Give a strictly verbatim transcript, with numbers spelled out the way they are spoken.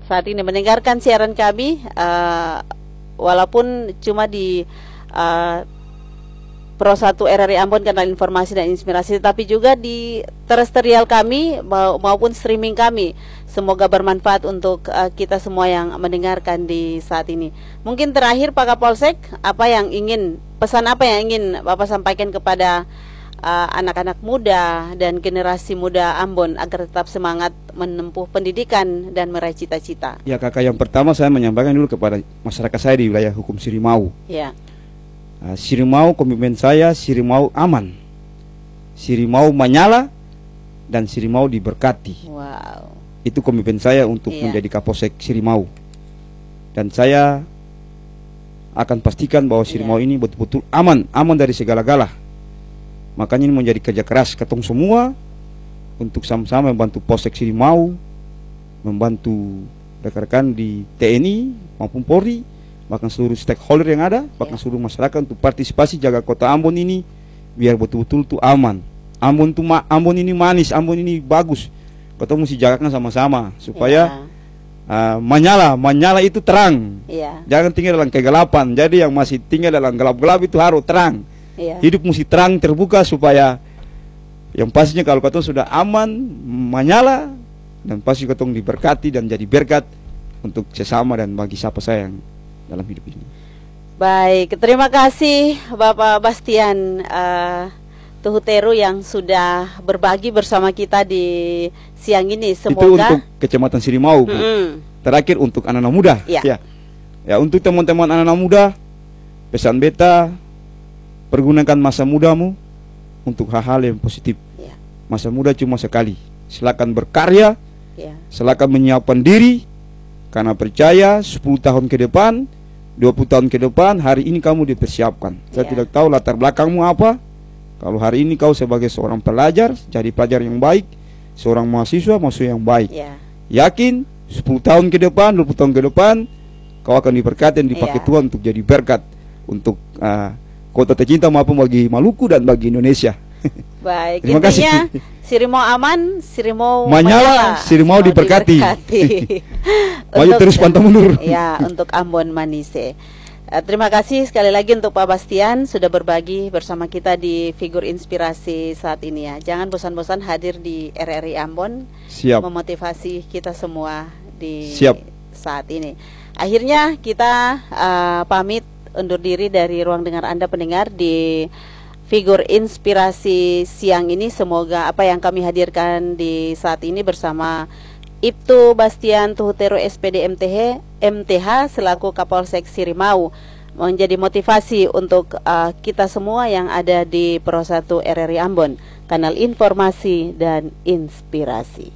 saat ini mendengarkan siaran kami, uh, walaupun cuma di uh, Pro satu R R I Ambon, kanal informasi dan inspirasi, tapi juga di terestrial kami maupun streaming kami. Semoga bermanfaat untuk uh, kita semua yang mendengarkan di saat ini. Mungkin terakhir Pak Kapolsek, apa yang ingin, pesan apa yang ingin Bapak sampaikan kepada anak-anak uh, muda dan generasi muda Ambon agar tetap semangat menempuh pendidikan dan meraih cita-cita? Ya kakak, yang pertama saya menyampaikan dulu kepada masyarakat saya di wilayah hukum Sirimau. Ya. Uh, Sirimau, komitmen saya, Sirimau aman, Sirimau menyala, dan Sirimau diberkati. Wow. Itu komitmen saya untuk iya. menjadi Kapolsek Sirimau. Dan saya akan pastikan bahwa Sirimau iya. ini betul-betul aman, aman dari segala-gala. Makanya ini menjadi kerja keras ketong semua untuk sama-sama membantu Polsek Sirimau, membantu rekan-rekan di T N I maupun Polri, bahkan seluruh stakeholder yang ada, bahkan yeah. seluruh masyarakat untuk partisipasi jaga kota Ambon ini biar betul-betul tuh aman. Ambon tuh ma Ambon ini manis, Ambon ini bagus. Kita mesti jagakan sama-sama supaya yeah. uh, menyala, menyala itu terang. Yeah. Jangan tinggal dalam kegelapan. Jadi yang masih tinggal dalam gelap-gelap itu harus terang. Yeah. Hidup mesti terang, terbuka, supaya yang pastinya kalau kita sudah aman, menyala, dan pasti kita diberkati dan jadi berkat untuk sesama dan bagi siapa sayang dalam hidup ini. Baik, terima kasih Bapak Bastian uh, Tuhuteru yang sudah berbagi bersama kita di siang ini. Semoga itu untuk Kecamatan Sirimau, Bu. Mm-hmm. Terakhir untuk anak-anak muda. Ya. Ya. Ya, untuk teman-teman anak-anak muda, pesan beta, pergunakan masa mudamu untuk hal-hal yang positif. Ya. Masa muda cuma sekali. Silakan berkarya. Ya. Silakan menyiapkan diri, karena percaya sepuluh tahun ke depan, dua puluh tahun ke depan, hari ini kamu dipersiapkan. Saya yeah. tidak tahu latar belakangmu apa. Kalau hari ini kau sebagai seorang pelajar, jadi pelajar yang baik, seorang mahasiswa, mahasiswa yang baik. Yeah. Yakin sepuluh tahun ke depan, dua puluh tahun ke depan, kau akan diberkati dan dipakai yeah. Tuhan untuk jadi berkat untuk uh, kota tercinta maupun bagi Maluku dan bagi Indonesia. Baik, terima kasih. Sirimau aman, Sirimau menyala, Sirimau diberkati. Maju terus pantang mundur. Ya, untuk Ambon Manise. Uh, terima kasih sekali lagi untuk Pak Bastian sudah berbagi bersama kita di Figur Inspirasi saat ini ya. Jangan bosan-bosan hadir di R R I Ambon. Siap. Memotivasi kita semua di Siap. saat ini. Akhirnya kita uh, pamit undur diri dari ruang dengar Anda pendengar di Figur Inspirasi siang ini. Semoga apa yang kami hadirkan di saat ini bersama Ibtu Bastian Tuhuteru S P D M T H, M T H selaku Kapolsek Sirimau menjadi motivasi untuk uh, kita semua yang ada di Pro satu R R I Ambon, kanal informasi dan inspirasi.